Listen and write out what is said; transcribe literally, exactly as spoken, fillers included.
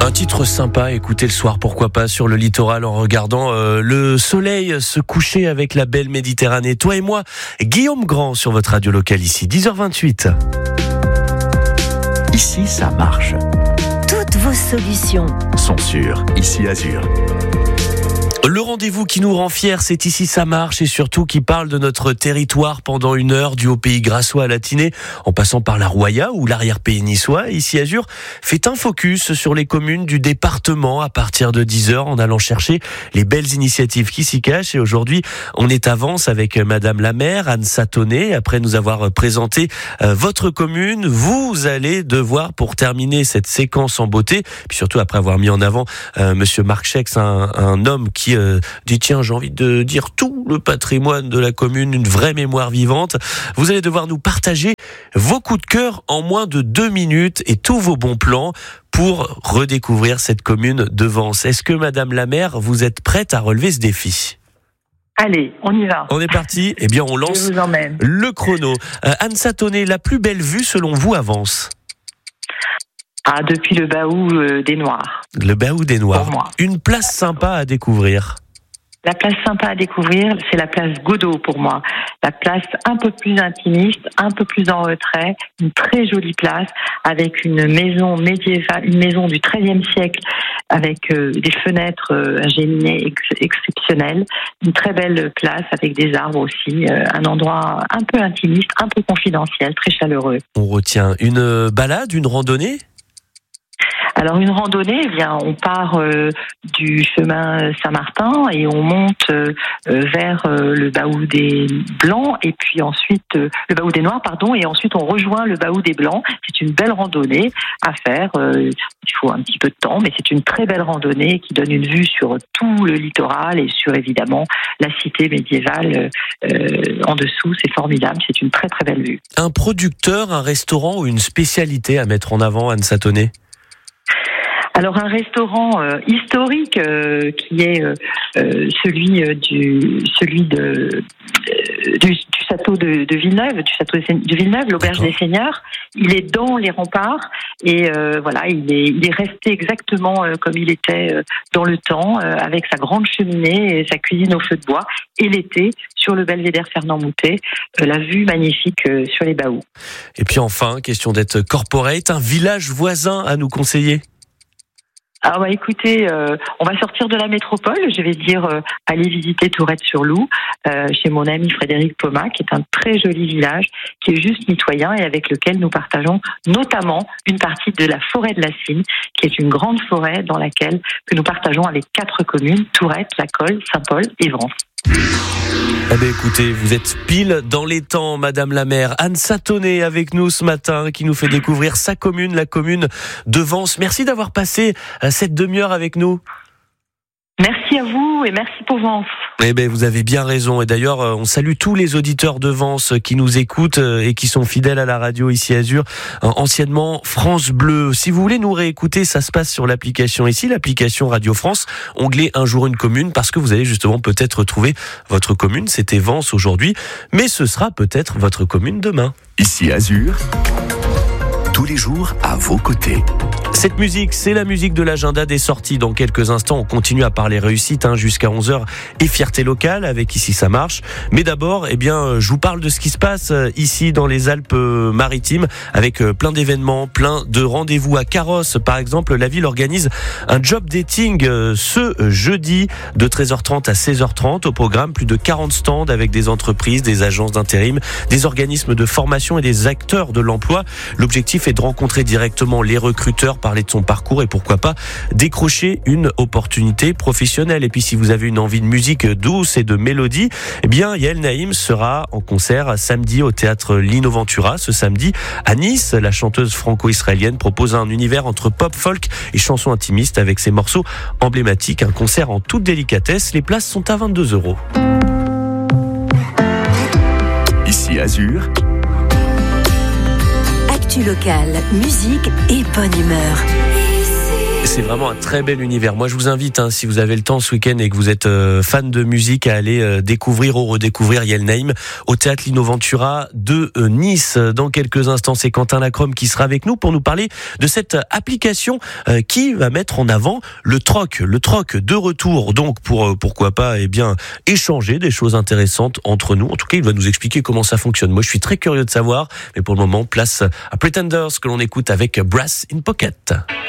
Un titre sympa à écouter le soir, pourquoi pas, sur le littoral en regardant euh, le soleil se coucher avec la belle Méditerranée. Toi et moi, Guillaume Grand sur votre radio locale ici, dix heures vingt-huit. Ici, ça marche. Toutes vos solutions sont sûres. Ici, Azur. Le rendez-vous qui nous rend fiers, c'est Ici ça marche, et surtout qui parle de notre territoire pendant une heure, du Haut-Pays grassois à la Tinée, en passant par la Roya ou l'arrière-pays niçois. Ici Azur fait un focus sur les communes du département à partir de dix heures, en allant chercher les belles initiatives qui s'y cachent. Et aujourd'hui, on est à Vence avec Madame la maire, Anne Satonnet. Après nous avoir présenté euh, votre commune, vous allez devoir, pour terminer cette séquence en beauté, puis surtout après avoir mis en avant euh, Monsieur Marc Schex, un, un homme qui Euh, dit tiens, j'ai envie de dire tout le patrimoine de la commune, une vraie mémoire vivante. Vous allez devoir nous partager vos coups de cœur en moins de deux minutes et tous vos bons plans pour redécouvrir cette commune de Vence. Est-ce que Madame la maire, vous êtes prête à relever ce défi ? Allez, on y va. On est parti. Eh bien, on lance le chrono. Euh, Anne Satonnet, la plus belle vue selon vous à Vence ? Ah, depuis le Baou euh, des Noirs. Le Baou des Noirs. Une place sympa à découvrir. La place sympa à découvrir, c'est la place Godot pour moi. La place un peu plus intimiste, un peu plus en retrait, une très jolie place avec une maison médiévale, une maison du treizième siècle avec euh, des fenêtres euh, à géminée ex- exceptionnelles, une très belle place avec des arbres aussi, euh, un endroit un peu intimiste, un peu confidentiel, très chaleureux. On retient une balade, une randonnée ? Alors une randonnée, eh bien, on part euh, du chemin Saint-Martin et on monte euh, vers euh, le Baou des Blancs et puis ensuite euh, le Baou des Noirs, pardon, et ensuite on rejoint le Baou des Blancs. C'est une belle randonnée à faire. Euh, il faut un petit peu de temps, mais c'est une très belle randonnée qui donne une vue sur tout le littoral et sur évidemment la cité médiévale euh, en dessous. C'est formidable, c'est une très très belle vue. Un producteur, un restaurant ou une spécialité à mettre en avant, Anne Satonnet ? Alors un restaurant euh, historique euh, qui est euh, euh, celui euh, du celui de euh, du, du château de, de Villeneuve, du château de Villeneuve, l'auberge D'accord. des Seigneurs. Il est dans les remparts et euh, voilà, il est il est resté exactement euh, comme il était euh, dans le temps, euh, avec sa grande cheminée et sa cuisine au feu de bois. Et l'été, sur le belvédère Fernand Moutet, euh, la vue magnifique euh, sur les Baous. Et puis enfin, question d'être corporate, un village voisin à nous conseiller ? Ah bah écoutez, euh, on va sortir de la métropole. Je vais dire euh, aller visiter Tourette-sur-Loup euh, chez mon ami Frédéric Poma, qui est un très joli village, qui est juste mitoyen et avec lequel nous partageons notamment une partie de la forêt de la Cine, qui est une grande forêt dans laquelle que nous partageons avec quatre communes, Tourette, La Colle, Saint-Paul et Vence. Eh bien, écoutez, vous êtes pile dans les temps, Madame la maire. Anne Satonnet avec nous ce matin, qui nous fait découvrir sa commune, la commune de Vence. Merci d'avoir passé cette demi-heure avec nous. Merci à vous et merci pour Vence. Eh ben, vous avez bien raison. Et d'ailleurs, on salue tous les auditeurs de Vence qui nous écoutent et qui sont fidèles à la radio ici Azur, anciennement France Bleu. Si vous voulez nous réécouter, ça se passe sur l'application ici, l'application Radio France, onglet Un jour une commune, parce que vous allez justement peut-être retrouver votre commune. C'était Vence aujourd'hui, mais ce sera peut-être votre commune demain. Ici Azur, tous les jours à vos côtés. Cette musique, c'est la musique de l'agenda des sorties. Dans quelques instants, on continue à parler réussite hein, jusqu'à onze heures et fierté locale avec Ici ça marche. Mais d'abord, eh bien, je vous parle de ce qui se passe ici dans les Alpes-Maritimes avec plein d'événements, plein de rendez-vous. À Carrosse, par exemple, la ville organise un job dating ce jeudi de treize heures trente à seize heures trente. Au programme, plus de quarante stands avec des entreprises, des agences d'intérim, des organismes de formation et des acteurs de l'emploi. L'objectif est de rencontrer directement les recruteurs, parler de son parcours et pourquoi pas décrocher une opportunité professionnelle. Et puis si vous avez une envie de musique douce et de mélodie, eh bien Yael Naïm sera en concert samedi au théâtre Lino Ventura. Ce samedi à Nice, la chanteuse franco-israélienne propose un univers entre pop, folk et chansons intimistes avec ses morceaux emblématiques. Un concert en toute délicatesse. Les places sont à vingt-deux euros. Ici Azur. Actu locale, musique et bonne humeur. C'est vraiment un très bel univers. Moi, je vous invite, hein, si vous avez le temps ce week-end et que vous êtes euh, fan de musique, à aller euh, découvrir ou redécouvrir Yelnheim au théâtre Lino Ventura de euh, Nice. Dans quelques instants, c'est Quentin Lacrome qui sera avec nous pour nous parler de cette application euh, qui va mettre en avant le troc, le troc de retour. Donc, pour euh, pourquoi pas, eh bien, échanger des choses intéressantes entre nous. En tout cas, il va nous expliquer comment ça fonctionne. Moi, je suis très curieux de savoir, mais pour le moment, place à Pretenders que l'on écoute avec Brass in Pocket.